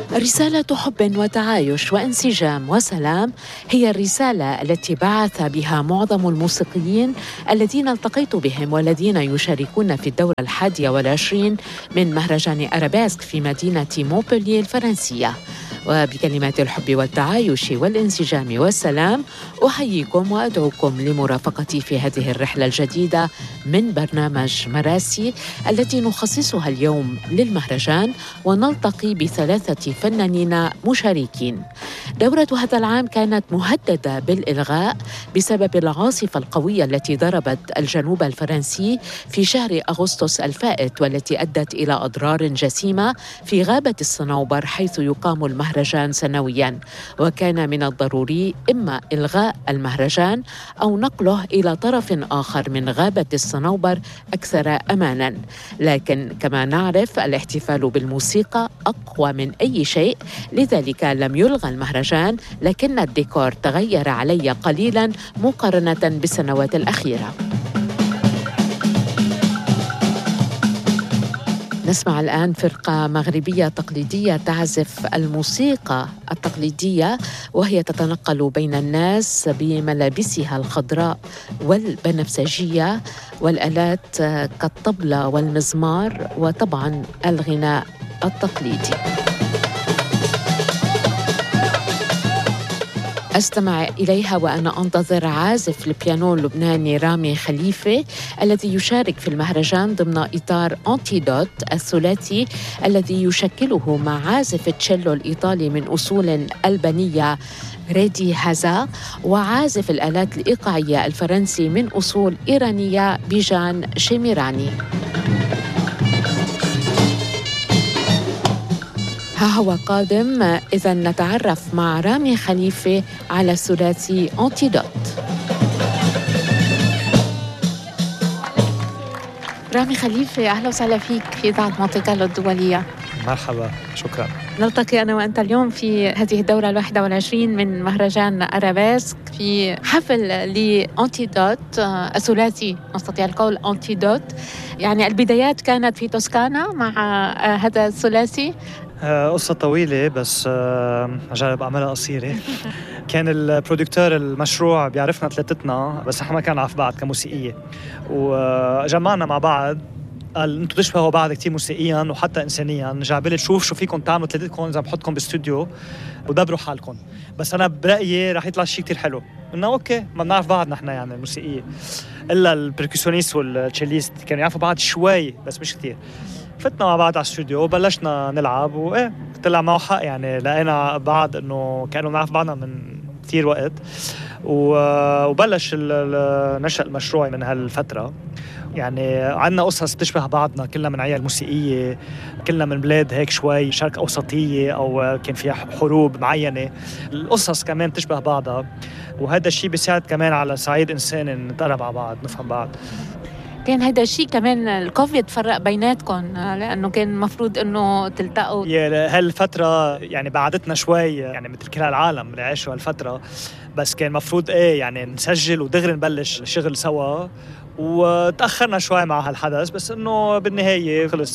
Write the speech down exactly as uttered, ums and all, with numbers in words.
رسالة حب وتعايش وانسجام وسلام هي الرسالة التي بعث بها معظم الموسيقيين الذين التقيت بهم والذين يشاركون في الدورة الحادية والعشرين من مهرجان أرابيسك في مدينة مونبلييه الفرنسية. وبكلمات الحب والتعايش والانسجام والسلام أحييكم وأدعوكم لمرافقتي في هذه الرحلة الجديدة من برنامج مراسي التي نخصصها اليوم للمهرجان، ونلتقي بثلاثة فنانين مشاركين. دورة هذا العام كانت مهددة بالإلغاء بسبب العاصفة القوية التي ضربت الجنوب الفرنسي في شهر أغسطس الفائت، والتي أدت إلى أضرار جسيمة في غابة الصنوبر حيث يقام المهرجان سنوياً. وكان من الضروري إما إلغاء المهرجان أو نقله إلى طرف آخر من غابة الصنوبر أكثر أماناً. لكن كما نعرف الاحتفال بالموسيقى أقوى من أي شيء، لذلك لم يلغى المهرجان، لكن الديكور تغير علي قليلاً مقارنة بالسنوات الأخيرة. نسمع الآن فرقة مغربية تقليدية تعزف الموسيقى التقليدية، وهي تتنقل بين الناس بملابسها الخضراء والبنفسجية والآلات كالطبلة والمزمار وطبعا الغناء التقليدي. أستمع إليها وأنا أنتظر عازف البيانو اللبناني رامي خليفة الذي يشارك في المهرجان ضمن إطار أنتيدوت الثلاثي الذي يشكله مع عازف التشيلو الإيطالي من أصول ألبانية ريدي هازا، وعازف الآلات الإيقاعية الفرنسي من أصول إيرانية بيجان شيميراني. ها هو قادم، إذا نتعرف مع رامي خليفة على ثلاثي أنتيدوت. رامي خليفة، أهلا وسهلا فيك في إذاعة مونتي كارلو الدولية. مرحبا، شكرا. نلتقي أنا وأنت اليوم في هذه الدورة الواحدة والعشرين من مهرجان أرابيسك في حفل لأنتيدوت الثلاثي، نستطيع القول أنتيدوت. يعني البدايات كانت في توسكانا مع هذا الثلاثي. قصة طويلة بس أجرب أعملها قصيرة. كان البرودكتور المشروع بيعرفنا ثلاثتنا، بس احنا ما كان نعرف بعض كموسيقية، وجمعنا مع بعض. قال انتوا تشبهوا بعض كتير موسيقيا وحتى انسانيا، جعبالي تشوف شو فيكم تعملوا ثلاثتكم اذا بحطكم باستوديو ودبروا حالكم، بس انا برأيي رح يطلع شيء كتير حلو. قلنا اوكي، ما بنعرف بعض نحن يعني الموسيقية، الا البركسيونيست والتشيليست كانوا يعرفوا بعض شوي بس مش كتير. فتنا مع بعض على الاستوديو وبلشنا نلعب، وايه طلع معه حق، يعني لقينا بعض انه كانوا نعرف بعضنا من كتير وقت، وبلش نشأ المشروع من هالفترة. يعني عنا قصص تشبه بعضنا، كلنا من عيال موسيقية، كلنا من بلاد هيك شوي شرق أوسطية أو كان فيها حروب معينة. القصص كمان تشبه بعضها، وهذا الشيء بيساعد كمان على صعيد إنساني نتقرب على بعض، نفهم بعض. كان هذا الشيء كمان الكوفيد فرق بيناتكم، لأنه كان مفروض أنه تلتقوا. هالفترة يعني بعدتنا شوي، يعني مثل كل العالم اللي عاشوا هالفترة، بس كان مفروض إيه يعني نسجل ودغري نبلش شغل سوا، وتأخرنا شوي مع هالحدث، بس إنه بالنهاية خلص